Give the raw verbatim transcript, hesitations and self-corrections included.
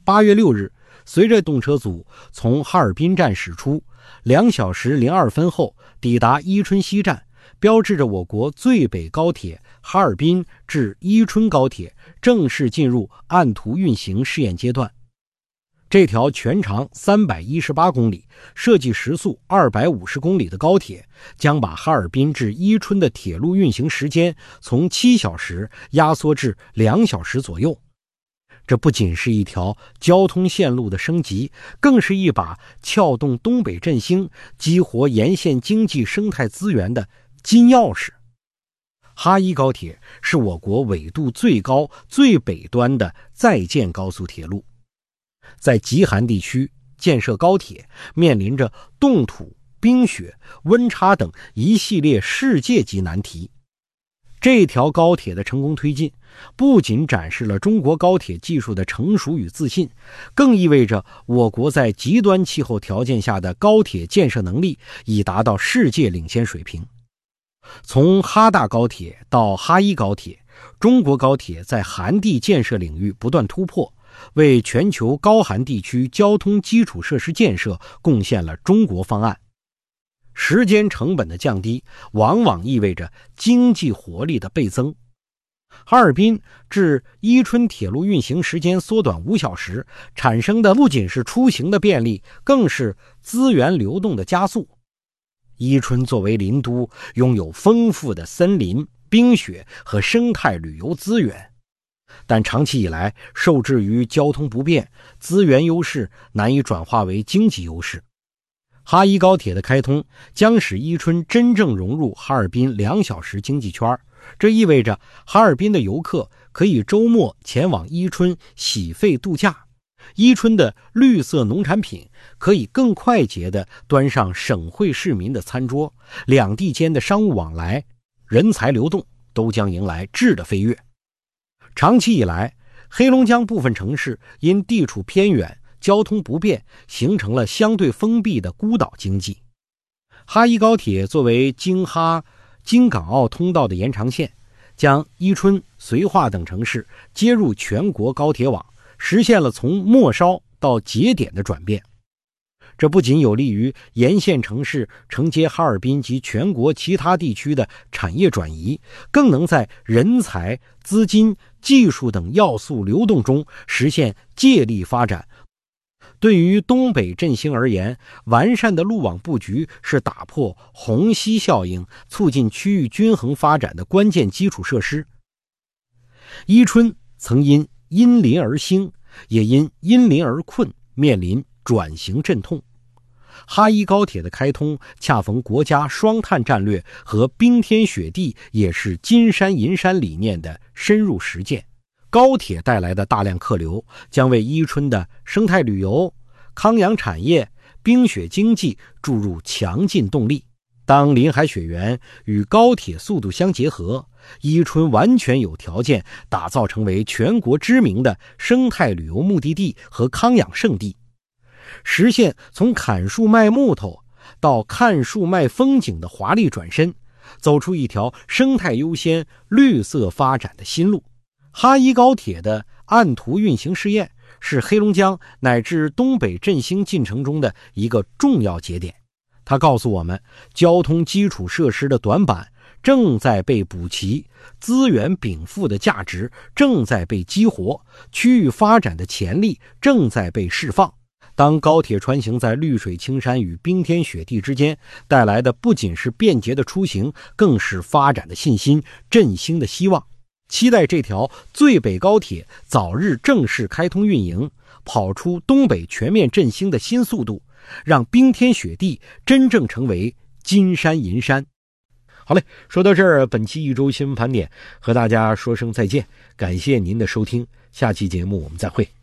八月六日，随着动车组从哈尔滨站驶出，两小时零二分后抵达伊春西站，标志着我国最北高铁哈尔滨至伊春高铁正式进入按图运行试验阶段。这条全长三百一十八公里、设计时速二百五十公里的高铁，将把哈尔滨至伊春的铁路运行时间从七小时压缩至两小时左右。这不仅是一条交通线路的升级，更是一把撬动东北振兴、激活沿线经济生态资源的金钥匙。哈伊高铁是我国纬度最高、最北端的在建高速铁路。在极寒地区建设高铁，面临着冻土、冰雪、温差等一系列世界级难题。这条高铁的成功推进，不仅展示了中国高铁技术的成熟与自信，更意味着我国在极端气候条件下的高铁建设能力已达到世界领先水平。从哈大高铁到哈伊高铁，中国高铁在寒地建设领域不断突破，为全球高寒地区交通基础设施建设贡献了中国方案。时间成本的降低，往往意味着经济活力的倍增。哈尔滨至伊春铁路运行时间缩短五小时，产生的不仅是出行的便利，更是资源流动的加速。伊春作为林都，拥有丰富的森林、冰雪和生态旅游资源，但长期以来受制于交通不便，资源优势难以转化为经济优势。哈伊高铁的开通将使伊春真正融入哈尔滨两小时经济圈，这意味着哈尔滨的游客可以周末前往伊春洗肺度假，伊春的绿色农产品可以更快捷地端上省会市民的餐桌，两地间的商务往来、人才流动都将迎来质的飞跃。长期以来，黑龙江部分城市因地处偏远，交通不便，形成了相对封闭的孤岛经济。哈伊高铁作为京哈京港澳通道的延长线，将伊春、绥化等城市接入全国高铁网，实现了从末梢到节点的转变。这不仅有利于沿线城市承接哈尔滨及全国其他地区的产业转移，更能在人才、资金、技术等要素流动中实现借力发展。对于东北振兴而言，完善的路网布局是打破虹吸效应、促进区域均衡发展的关键基础设施。伊春曾因因邻而兴，也因因邻而困，面临转型阵痛。哈伊高铁的开通恰逢国家双碳战略和冰天雪地也是金山银山理念的深入实践。高铁带来的大量客流将为伊春的生态旅游、康养产业、冰雪经济注入强劲动力。当林海雪原与高铁速度相结合，伊春完全有条件打造成为全国知名的生态旅游目的地和康养胜地，实现从砍树卖木头到看树卖风景的华丽转身，走出一条生态优先、绿色发展的新路。哈伊高铁的按图运行试验是黑龙江乃至东北振兴进程中的一个重要节点。它告诉我们，交通基础设施的短板正在被补齐，资源禀赋的价值正在被激活，区域发展的潜力正在被释放。当高铁穿行在绿水青山与冰天雪地之间，带来的不仅是便捷的出行，更是发展的信心、振兴的希望。期待这条最北高铁早日正式开通运营，跑出东北全面振兴的新速度，让冰天雪地真正成为金山银山。好嘞，说到这儿，本期一周新闻盘点和大家说声再见，感谢您的收听，下期节目我们再会。